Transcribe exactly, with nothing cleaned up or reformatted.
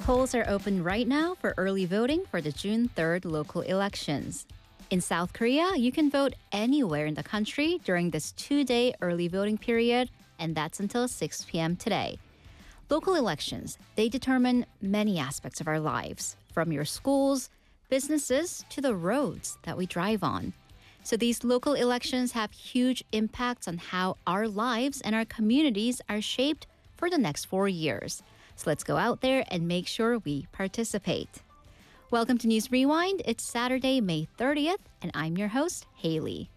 Polls are open right now for early voting for the June third local elections. In South Korea, you can vote anywhere in the country during this two-day early voting period, and that's until six p.m. today. Local elections, they determine many aspects of our lives, from your schools, businesses, to the roads that we drive on. So these local elections have huge impacts on how our lives and our communities are shaped for the next four years. So let's go out there and make sure we participate. Welcome to News Rewind. It's Saturday, May thirtieth, and I'm your host, Haley.